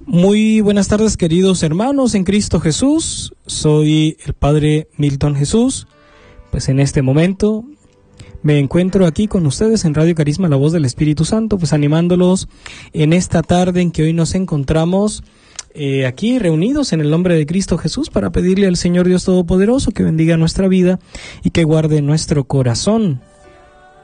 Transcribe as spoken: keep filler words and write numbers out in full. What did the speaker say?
Muy buenas tardes, queridos hermanos en Cristo Jesús. Soy el Padre Milton Jesús. Pues en este momento me encuentro aquí con ustedes en Radio Carisma, la voz del Espíritu Santo, pues animándolos en esta tarde en que hoy nos encontramos eh, aquí reunidos en el nombre de Cristo Jesús para pedirle al Señor Dios Todopoderoso que bendiga nuestra vida y que guarde nuestro corazón.